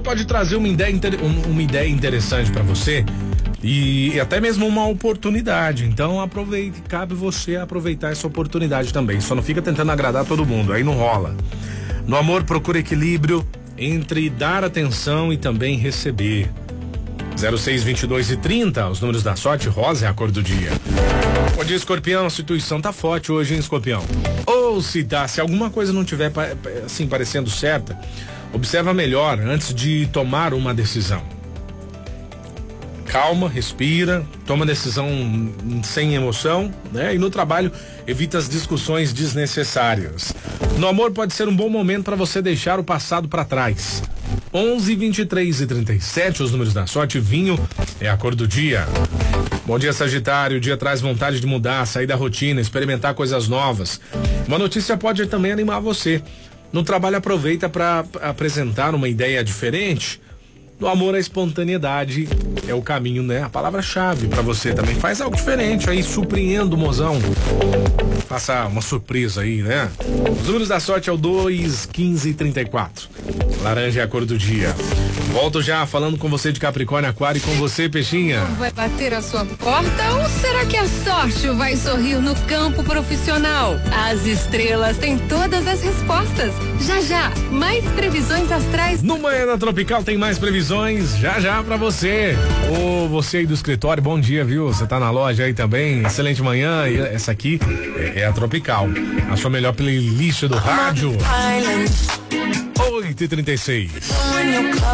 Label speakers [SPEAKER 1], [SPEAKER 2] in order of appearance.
[SPEAKER 1] pode trazer uma ideia interessante para você e até mesmo uma oportunidade. Então aproveite, cabe você aproveitar essa oportunidade também. Só não fica tentando agradar todo mundo, aí não rola. No amor, procura equilíbrio entre dar atenção e também receber. 06, 22 e 30, os números da sorte. Rosa é a cor do dia. Bom dia, Escorpião. A situação tá forte hoje, hein, Escorpião? Ou se alguma coisa não tiver assim parecendo certa, observa melhor antes de tomar uma decisão. Calma, respira, toma decisão sem emoção, né? E no trabalho, evita as discussões desnecessárias. No amor, pode ser um bom momento para você deixar o passado para trás. 11, 23 e 37, os números da sorte. Vinho é a cor do dia. Bom dia, Sagitário. O dia traz vontade de mudar, sair da rotina, experimentar coisas novas. Uma notícia pode também animar você. No trabalho, aproveita para apresentar uma ideia diferente. No amor, a espontaneidade é o caminho, né? A palavra-chave para você também. Faz algo diferente aí, surpreenda o mozão. Faça uma surpresa aí, né? Os números da sorte é o 2, 15 e 34. Laranja é a cor do dia. Volto já falando com você de Capricórnio, Aquário, e com você, Peixinha.
[SPEAKER 2] Vai bater a sua porta ou será que a sorte vai sorrir no campo profissional? As estrelas têm todas as respostas. Já, mais previsões astrais.
[SPEAKER 1] No Manhã da Tropical tem mais previsões, já pra você. Ô, você aí do escritório, bom dia, viu? Você tá na loja aí também, excelente manhã. E essa aqui é a Tropical, a sua melhor playlist do rádio. 8h36.